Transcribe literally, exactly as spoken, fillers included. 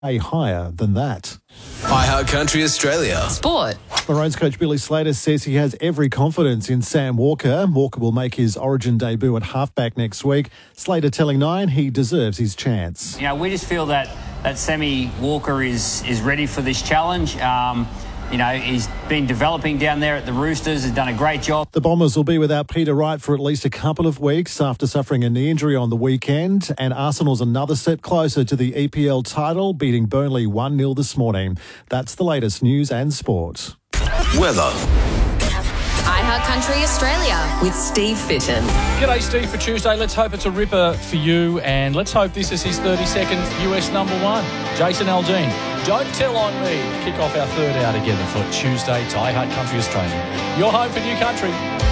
A higher than that. iHeart Country Australia. Sport. Maroons coach Billy Slater says he has every confidence in Sam Walker. Walker will make his Origin debut at halfback next week. Slater telling Nine he deserves his chance. You know, we just feel that, that Sammy Walker is, is ready for this challenge. Um, You know, he's been developing down there at the Roosters, has done a great job. The Bombers will be without Peter Wright for at least a couple of weeks after suffering a knee injury on the weekend. And Arsenal's another step closer to the E P L title, beating Burnley one nil this morning. That's the latest news and sport. Weather. iHeart Country Australia with Steve Fitton. G'day, Steve, for Tuesday. Let's hope it's a ripper for you, and let's hope this is his thirty-second U S number one. Jason Aldean, Don't Tell On Me. Kick off our third hour together for Tuesday to iHeart Country Australia. Your home for new country.